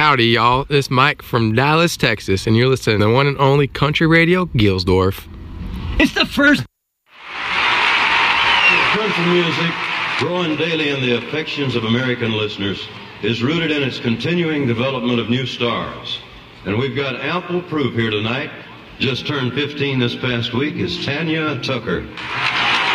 Howdy, y'all. This is Mike from Dallas, Texas, and you're listening to the one and only Country Radio Gilsdorf. It's the first country music, growing daily in the affections of American listeners, is rooted in its continuing development of new stars. And we've got ample proof here tonight. Just turned 15 this past week is Tanya Tucker.